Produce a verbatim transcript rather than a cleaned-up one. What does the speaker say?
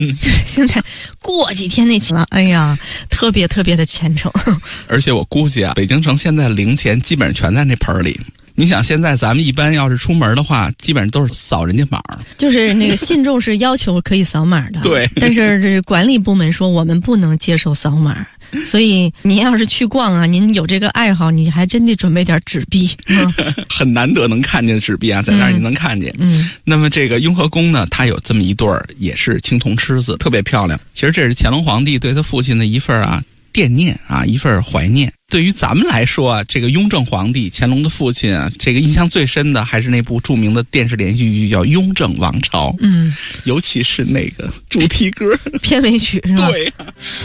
嗯， 现在过几天那期了，哎呀，特别特别的虔诚。 而且我估计啊，北京城现在零钱基本上全在那盆里。你想现在咱们一般要是出门的话，基本上都是扫人家码， 就是那个信众是要求可以扫码的， 对， 但是这管理部门说我们不能接受扫码，所以您要是去逛啊，您有这个爱好，你还真得准备点纸币，嗯、 很难得能看见纸币啊，在那儿你能看见。 嗯， 那么这个雍和宫呢，它有这么一对儿，也是青铜狮子，特别漂亮。其实这是乾隆皇帝对他父亲的一份啊惦念啊，一份怀念。对于咱们来说啊，这个雍正皇帝乾隆的父亲啊，这个印象最深的还是那部著名的电视连续剧叫《雍正王朝》， 嗯， 尤其是那个主题歌片尾曲是吧？ 对。